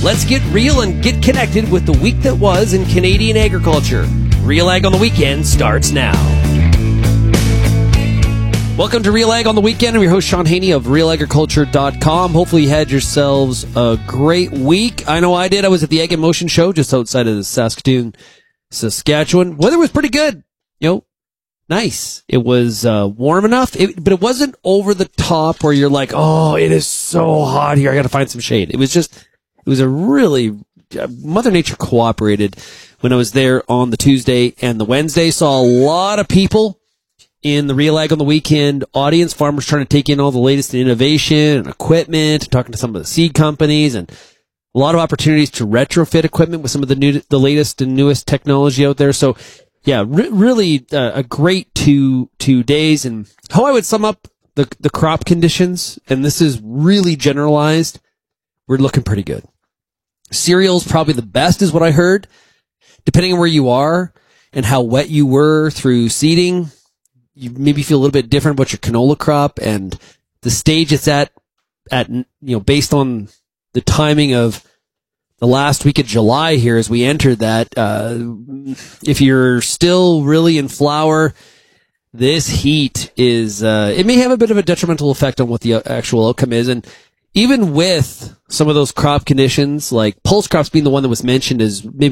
Let's get real and get connected with the week that was in Canadian agriculture. Real Ag on the Weekend starts now. Welcome to Real Ag on the Weekend. I'm your host, Sean Haney of RealAgriculture.com. Hopefully you had yourselves a great week. I know I did. I was at the Ag in Motion show just outside of Saskatoon, Saskatchewan. Weather was pretty good. Nice. It was warm enough, but it wasn't over the top where you're like, oh, it is so hot here. I got to find some shade. It was a really, Mother Nature cooperated when I was there on the Tuesday and the Wednesday. Saw a lot of people in the Real Ag on the Weekend audience, farmers trying to take in all the latest innovation and equipment, talking to some of the seed companies, and a lot of opportunities to retrofit equipment with some of the latest and newest technology out there. So, yeah, really a great two days. And how I would sum up the crop conditions, and this is really generalized, we're looking pretty good. Cereal's probably the best is what I heard. Depending on where you are and how wet you were through seeding, you maybe feel a little bit different about your canola crop and the stage it's at based on the timing of the last week of July here as we enter that. If you're still really in flower, this heat is, it may have a bit of a detrimental effect on what the actual outcome is. And even with some of those crop conditions, like pulse crops being the one that was mentioned as maybe